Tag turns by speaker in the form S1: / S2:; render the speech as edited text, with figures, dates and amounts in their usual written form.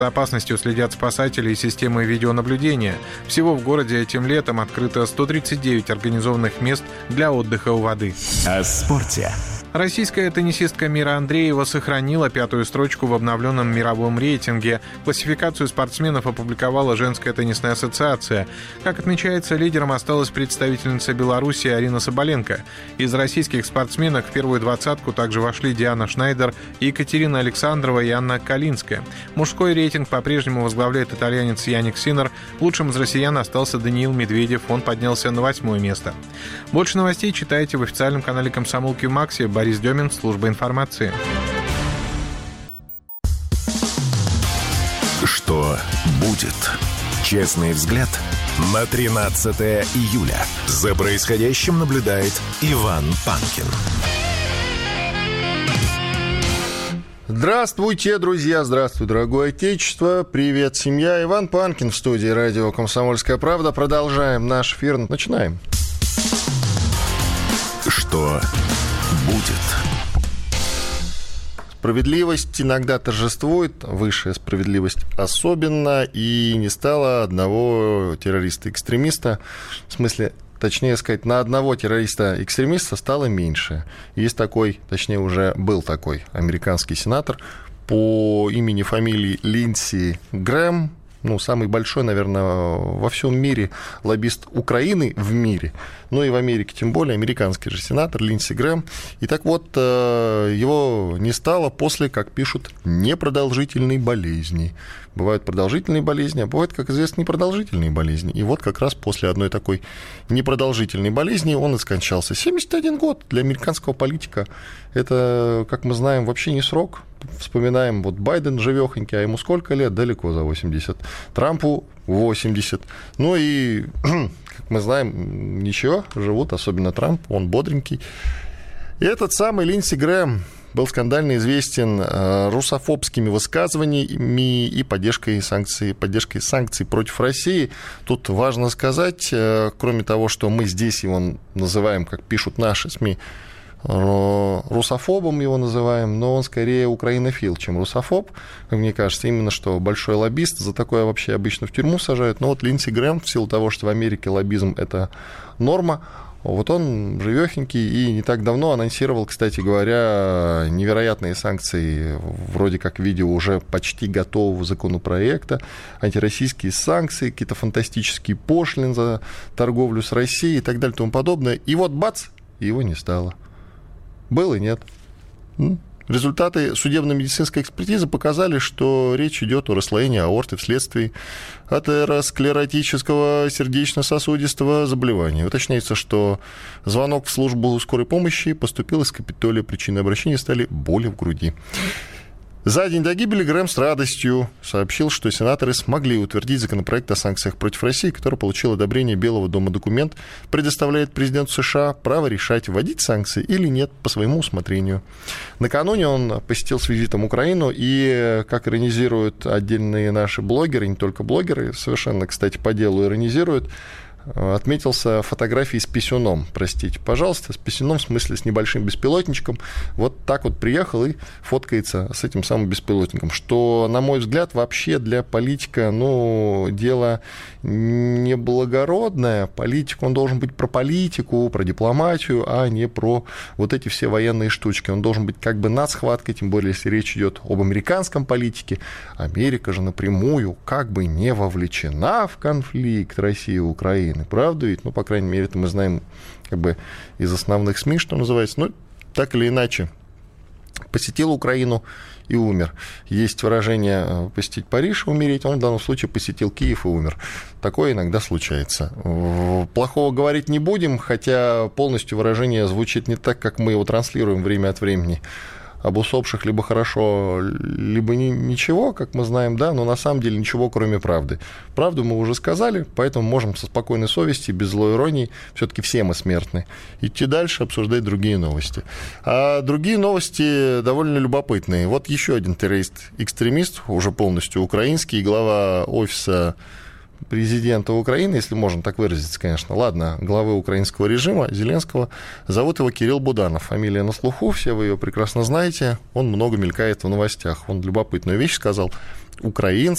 S1: Безопасностью следят спасатели и системы видеонаблюдения. Всего в городе этим летом открыто 139 организованных мест для отдыха у воды.
S2: О спорте.
S1: Российская теннисистка Мира Андреева сохранила 5-ю строчку в обновленном мировом рейтинге. Классификацию спортсменов опубликовала Женская теннисная ассоциация. Как отмечается, лидером осталась представительница Беларуси Арина Соболенко. Из российских спортсменок в первую двадцатку также вошли Диана Шнайдер, Екатерина Александрова и Анна Калинская. Мужской рейтинг по-прежнему возглавляет итальянец Яник Синнер. Лучшим из россиян остался Даниил Медведев. Он поднялся на 8-е место. Больше новостей читайте в официальном канале «Комсомолки» в Максе. Борис Демин, служба информации.
S2: Что будет? Честный взгляд на 13 июля. За происходящим наблюдает Иван Панкин.
S3: Здравствуйте, друзья! Здравствуй, дорогое отечество! Привет, семья! Иван Панкин в студии радио «Комсомольская правда». Продолжаем наш эфир. Начинаем.
S2: Что будет?
S3: Справедливость иногда торжествует, высшая справедливость особенно, и не стало одного террориста-экстремиста, в смысле, точнее сказать, на одного террориста-экстремиста стало меньше. Есть такой, точнее, уже был такой американский сенатор по имени, фамилии Линдси Грэм, самый большой, наверное, во всем мире лоббист Украины в мире, и в Америке тем более, американский же сенатор Линдси Грэм. И так вот, его не стало после, как пишут, непродолжительной болезни. Бывают продолжительные болезни, а бывают, как известно, непродолжительные болезни. И вот как раз после одной такой непродолжительной болезни он и скончался. 71 год для американского политика. Это, как мы знаем, вообще не срок. Вспоминаем, Байден живехонький, а ему сколько лет? Далеко за 80. Трампу 80. И, как мы знаем, ничего, живут, особенно Трамп, он бодренький. И этот самый Линдси Грэм был скандально известен русофобскими высказываниями и поддержкой санкций против России. Тут важно сказать, кроме того, что мы здесь его называем, как пишут наши СМИ, русофобом его называем, но он скорее украинофил, чем русофоб, как мне кажется, именно что большой лоббист, за такое вообще обычно в тюрьму сажают, но Линдси Грэм, в силу того, что в Америке лоббизм – это норма, он живехенький и не так давно анонсировал, кстати говоря, невероятные санкции, вроде как в виде уже почти готового законопроекта, антироссийские санкции, какие-то фантастические пошлины за торговлю с Россией и так далее и тому подобное. И бац, его не стало. Был и нет. Результаты судебно-медицинской экспертизы показали, что речь идет о расслоении аорты вследствие атеросклеротического сердечно-сосудистого заболевания. Уточняется, что звонок в службу скорой помощи поступил из Капитолия. Причиной обращения стали боли в груди. За день до гибели Грэм с радостью сообщил, что сенаторы смогли утвердить законопроект о санкциях против России, который получил одобрение Белого дома. Документ предоставляет президенту США право решать, вводить санкции или нет по своему усмотрению. Накануне он посетил с визитом Украину, и, как иронизируют отдельные наши блогеры, не только блогеры, совершенно, кстати, по делу иронизируют, отметился фотографией с писюном, простите, пожалуйста, с писюном, в смысле с небольшим беспилотничком, так приехал и фоткается с этим самым беспилотником, что, на мой взгляд, вообще для политика, дело неблагородное. Политик, он должен быть про политику, про дипломатию, а не про эти все военные штучки. Он должен быть как бы над схваткой, тем более, если речь идет об американском политике. Америка же напрямую как бы не вовлечена в конфликт России и Украины. Правда ведь? По крайней мере, это мы знаем как бы из основных СМИ, что называется. Так или иначе, посетил Украину и умер. Есть выражение «посетить Париж и умереть», он в данном случае посетил Киев и умер. Такое иногда случается. Плохого говорить не будем, хотя полностью выражение звучит не так, как мы его транслируем время от времени. Об усопших либо хорошо, либо ничего, как мы знаем, да, но на самом деле ничего, кроме правды. Правду мы уже сказали, поэтому можем со спокойной совестью, без злой иронии, все-таки все мы смертны, идти дальше, обсуждать другие новости. А другие новости довольно любопытные. Еще один террорист-экстремист, уже полностью украинский, глава офиса президента Украины, если можно так выразиться, конечно, ладно, главы украинского режима, Зеленского, зовут его Кирилл Буданов. Фамилия на слуху, все вы ее прекрасно знаете, он много мелькает в новостях. Он любопытную вещь сказал: украинцы